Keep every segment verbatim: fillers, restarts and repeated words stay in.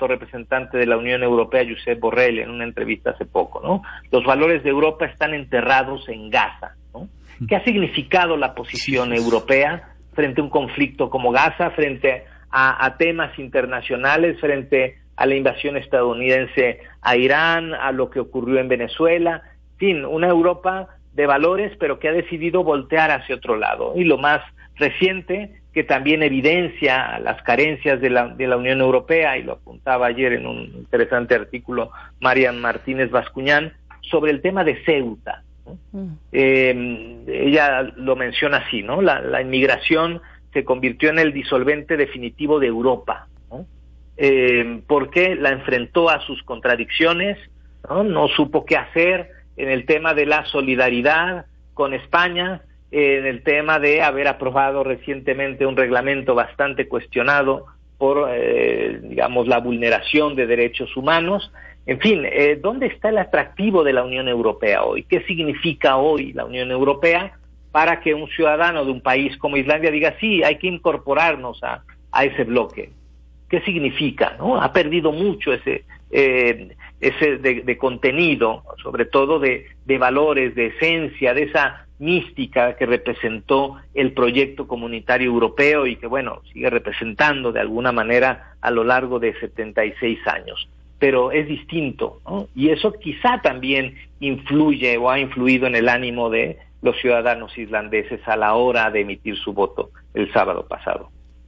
alto representante de la Unión Europea, Josep Borrell, en una entrevista hace poco, ¿no? Los valores de Europa están enterrados en Gaza, ¿no? ¿Qué ha significado la posición europea frente a un conflicto como Gaza, frente a, a temas internacionales, frente a la invasión estadounidense a Irán, a lo que ocurrió en Venezuela? En fin, una Europa de valores, pero que ha decidido voltear hacia otro lado. Y lo más reciente, que también evidencia las carencias de la, de la Unión Europea, y lo apuntaba ayer en un interesante artículo Marian Martínez Bascuñán, sobre el tema de Ceuta, ¿no? Mm. Eh, ella lo menciona así, ¿no? La, la inmigración se convirtió en el disolvente definitivo de Europa, ¿no? Eh, porque la enfrentó a sus contradicciones, ¿no? No supo qué hacer en el tema de la solidaridad con España, en el tema de haber aprobado recientemente un reglamento bastante cuestionado por, eh, digamos, la vulneración de derechos humanos. En fin, eh, ¿dónde está el atractivo de la Unión Europea hoy? ¿Qué significa hoy la Unión Europea para que un ciudadano de un país como Islandia diga, sí, hay que incorporarnos a, a ese bloque? ¿Qué significa, no? Ha perdido mucho ese eh, ese de, de contenido, sobre todo de, de valores, de esencia, de esa mística que representó el proyecto comunitario europeo y que, bueno, sigue representando de alguna manera a lo largo de setenta y seis años. Pero es distinto, ¿no? Y eso quizá también influye o ha influido en el ánimo de los ciudadanos islandeses a la hora de emitir su voto el sábado pasado.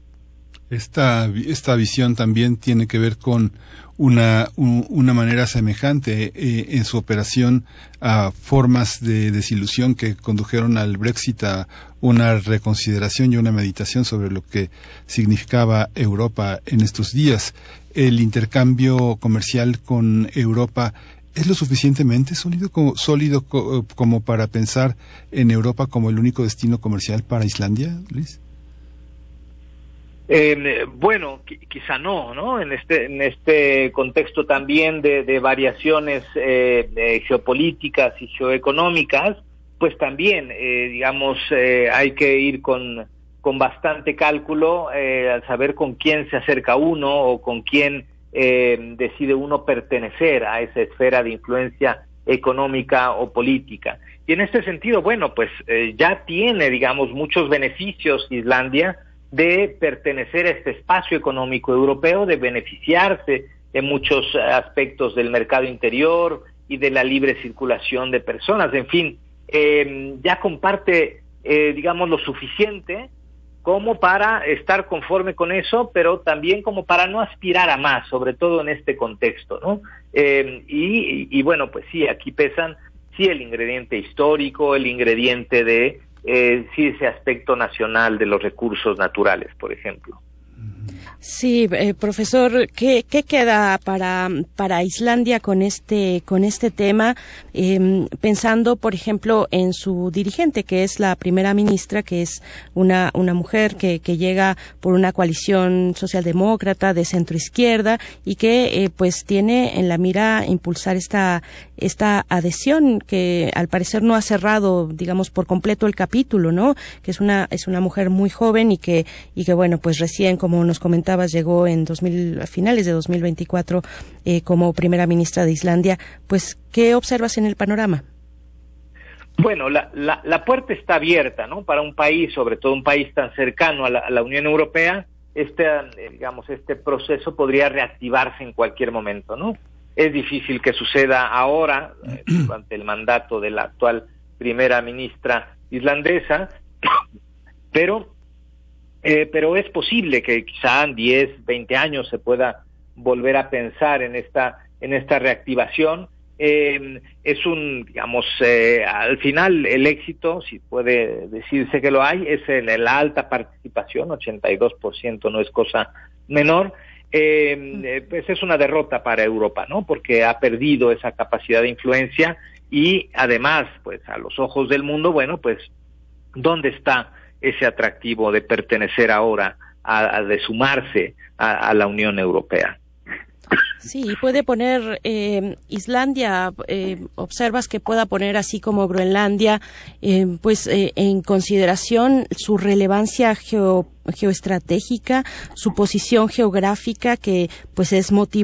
Esta, esta visión también tiene que ver con una, un, una manera semejante eh, en su operación a formas de desilusión que condujeron al Brexit, a una reconsideración y una meditación sobre lo que significaba Europa en estos días. El intercambio comercial con Europa ¿es lo suficientemente sólido como, sólido co, como para pensar en Europa como el único destino comercial para Islandia, Luis? Eh, bueno, quizá no, ¿no? En este en este contexto también de, de variaciones eh, de geopolíticas y geoeconómicas, pues también, eh, digamos, eh, hay que ir con con bastante cálculo eh, al saber con quién se acerca uno o con quién eh, decide uno pertenecer a esa esfera de influencia económica o política. Y en este sentido, bueno, pues eh, ya tiene, digamos, muchos beneficios Islandia de pertenecer a este espacio económico europeo, de beneficiarse de muchos aspectos del mercado interior y de la libre circulación de personas. En fin, eh, ya comparte, eh, digamos, lo suficiente como para estar conforme con eso, pero también como para no aspirar a más, sobre todo en este contexto, ¿no? Eh, y, y bueno, pues sí, aquí pesan, sí, el ingrediente histórico, el ingrediente de Eh, sí, ese aspecto nacional de los recursos naturales, por ejemplo. Sí, eh, profesor, ¿qué, qué queda para para Islandia con este con este tema? Eh, pensando, por ejemplo, en su dirigente, que es la primera ministra, que es una una mujer que que llega por una coalición socialdemócrata de centro izquierda y que eh, pues tiene en la mira impulsar esta esta adhesión que al parecer no ha cerrado, digamos, por completo el capítulo, ¿no? Que es una es una mujer muy joven y que y que bueno, pues recién, como nos comentabas, llegó en dos mil a finales de dos mil veinticuatro eh, como primera ministra de Islandia. Pues, ¿qué observas en el panorama? Bueno, la, la, la puerta está abierta, ¿no? Para un país, sobre todo un país tan cercano a la, a la Unión Europea, este, digamos, este proceso podría reactivarse en cualquier momento, ¿no? Es difícil que suceda ahora, eh, durante el mandato de la actual primera ministra islandesa, pero Eh, pero es posible que quizá en diez, veinte años se pueda volver a pensar en esta en esta reactivación. Eh, es un, digamos, eh, al final el éxito, si puede decirse que lo hay, es en la alta participación, ochenta y dos por ciento no es cosa menor. Eh, pues es una derrota para Europa, ¿no? Porque ha perdido esa capacidad de influencia y además, pues a los ojos del mundo, bueno, pues ¿dónde está ese atractivo de pertenecer ahora, a, a de sumarse a, a la Unión Europea? Sí, puede poner eh, Islandia, eh, observas que pueda poner, así como Groenlandia, eh, pues eh, en consideración su relevancia geo, geoestratégica, su posición geográfica, que pues es motivo